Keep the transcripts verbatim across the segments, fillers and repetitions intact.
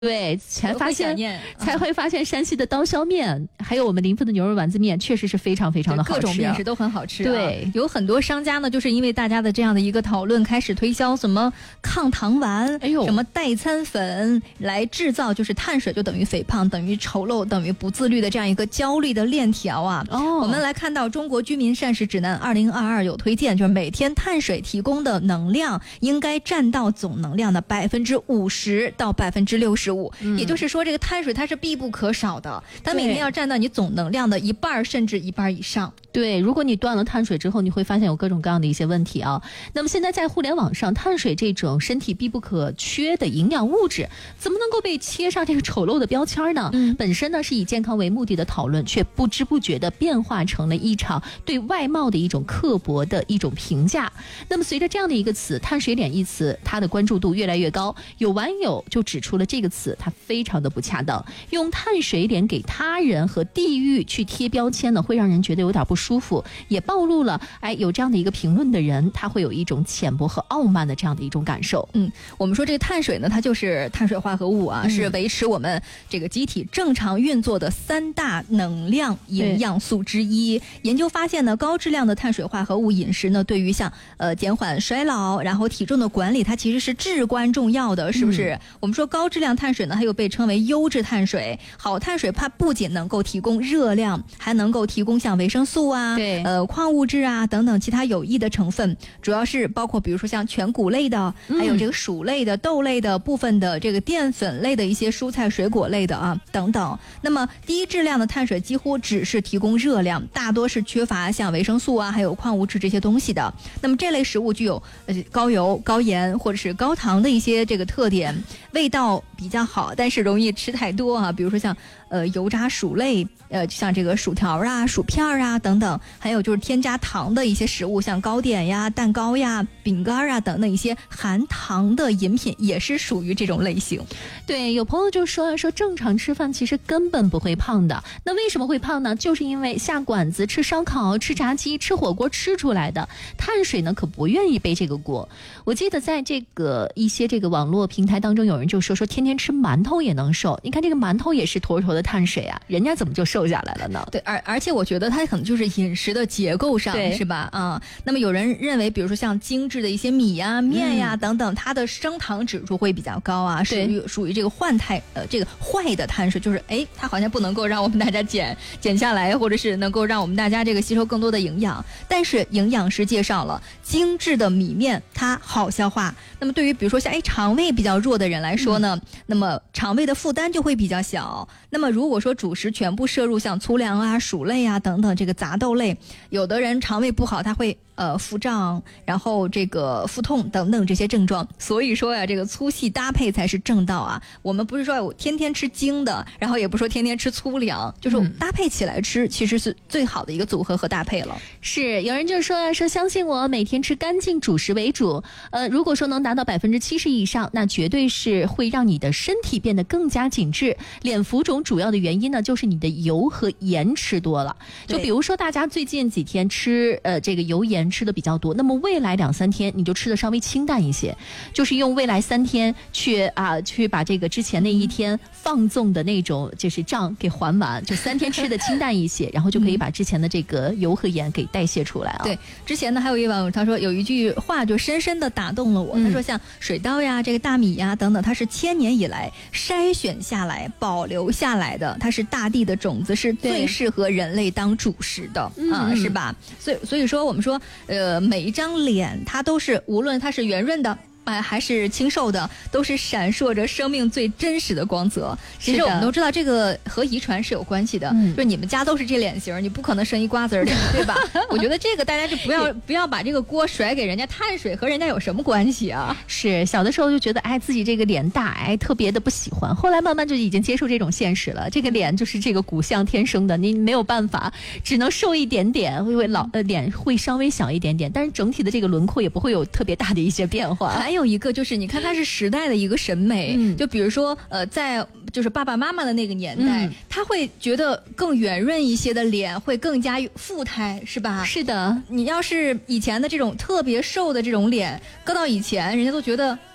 对，才发现会才会发现山西的刀削面，还有我们临汾的牛肉丸子面，确实是非常非常的好吃， 各种面食都很好吃、啊。 对， 有很多商家呢，就是因为大家的这样的一个讨论，开始推销什么抗糖丸， 哎呦， 什么代餐粉，来制造就是碳水就等于肥胖，等于丑陋，等于不自律的这样一个焦虑的链条啊。 哦， 我们来看到《中国居民膳食指南二零二二》有推荐，就是每天碳水提供的能量应该占到总能量的百分之五十到百分之六十五，也就是说这个碳水它是必不可少的，它每天要占到你总能量的一半甚至一半以上。 对，如果你断了碳水之后，你会发现有各种各样的一些问题啊。那么现在在互联网上，碳水这种身体必不可缺的营养物质，怎么能够被贴上这个丑陋的标签呢？嗯，本身呢是以健康为目的的讨论，却不知不觉的变化成了一场对外貌的一种刻薄的一种评价。那么随着这样的一个词“碳水脸”一词，它的关注度越来越高，有网友就指出了这个词它非常的不恰当，用碳水脸给他人和地域去贴标签呢，会让人觉得有点不舒服，也暴露了哎有这样的一个评论的人，他会有一种浅薄和傲慢的这样的一种感受。 嗯，我们说这个碳水呢，它就是碳水化合物啊，嗯、是维持我们这个机体正常运作的三大能量营养素之一。研究发现呢，高质量的碳水化合物饮食呢，对于像呃减缓衰老，然后体重的管理，它其实是至关重要的，是不是？嗯、我们说高质量碳水呢，它又被称为优质碳水。好碳水它不仅能够提供热量，还能够提供像维生素啊。 对， 呃，矿物质啊等等其他有益的成分，主要是包括比如说像全谷类的，还有这个薯类的、豆类的部分的这个淀粉类的一些蔬菜水果类的啊等等。那么低质量的碳水几乎只是提供热量，大多是缺乏像维生素啊还有矿物质这些东西的。那么这类食物具有呃高油、高盐或者是高糖的一些这个特点，味道比较好，但是容易吃太多啊，比如说像呃油炸薯类，呃像这个薯条啊、薯片啊等等，还有就是添加糖的一些食物，像糕点呀、蛋糕呀、饼干啊等等一些含糖的饮品，也是属于这种类型。 对，有朋友就说说正常吃饭其实根本不会胖的，那为什么会胖呢？就是因为下馆子吃烧烤、吃炸鸡、吃火锅吃出来的，碳水呢可不愿意背这个锅。我记得在这个一些这个网络平台当中，有人就说说天天吃馒头也能瘦，你看这个馒头也是坨坨的碳水啊，人家怎么就瘦下来了呢？ 对，而而且我觉得它可能就是饮食的结构上是吧？啊、嗯，那么有人认为，比如说像精致的一些米呀、面呀等等，它的升糖指数会比较高啊，属于属于这个坏态呃这个坏的碳水，就是哎，它好像不能够让我们大家减减下来，或者是能够让我们大家这个吸收更多的营养。但是营养师介绍了，精致的米面它好消化。那么对于比如说像哎肠胃比较弱的人来说呢，嗯、那么肠胃的负担就会比较小。那么如果说主食全部摄入像粗粮啊、薯类啊等等这个杂豆类，有的人肠胃不好，他会呃腹胀，然后这个腹痛等等这些症状。所以说呀，这个粗细搭配才是正道啊。我们不是说我天天吃精的，然后也不说天天吃粗粮，就是我们搭配起来吃，其实是最好的一个组合和搭配了。 是，有人就说说相信我，每天吃干净主食为主。呃，如果说能达到百分之七十以上，那绝对是会让你的身体变得更加紧致。脸浮肿主要的原因呢，就是你的油和盐吃多了。就比如说大家最近几天吃呃这个油盐吃的比较多，那么未来两三天你就吃的稍微清淡一些，就是用未来三天去啊去把这个之前那一天放纵的那种就是账给还完，就三天吃的清淡一些，然后就可以把之前的这个油和盐给代谢出来啊。 对，之前呢还有一网友他说有一句话就深深的打动了我，嗯、他说像水稻呀、这个大米呀等等，它是千年以来筛选下来、保留下来的，它是大地的种子，是最适合人类当主食的啊、呃，是吧？所以所以说我们说，呃，每一张脸它都是，无论它是圆润的。哎，还是清瘦的，都是闪烁着生命最真实的光泽。其实我们都知道，这个和遗传是有关系的。嗯、就是你们家都是这脸型，你不可能生一瓜子脸，对吧？我觉得这个大家就不要不要把这个锅甩给人家，碳水和人家有什么关系啊？ 是小的时候就觉得，哎，自己这个脸大，哎，特别的不喜欢。后来慢慢就已经接受这种现实了。这个脸就是这个骨相天生的，你没有办法，只能瘦一点点，会会老呃脸会稍微小一点点，但是整体的这个轮廓也不会有特别大的一些变化。 还有一个就是你看它是时代的一个审美、嗯、就比如说呃在就是爸爸妈妈的那个年代、嗯、他会觉得更圆润一些的脸会更加富态，是吧？ 是的， 你要是以前的这种特别瘦的这种脸搁到以前，人家都觉得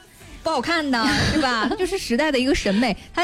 不好看的，是吧？就是时代的一个审美。它